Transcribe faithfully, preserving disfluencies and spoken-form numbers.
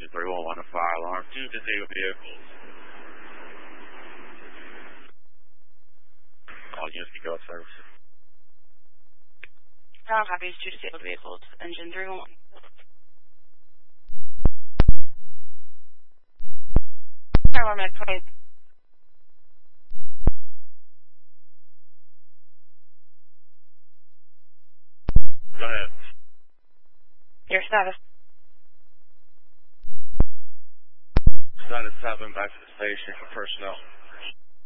engine three one one, a fire alarm, two disabled vehicles. All units be go service. Tower copies, two disabled vehicles, engine three one one. Fire alarm at twenty. Go ahead. Your status. Status seven, back to the station for personnel.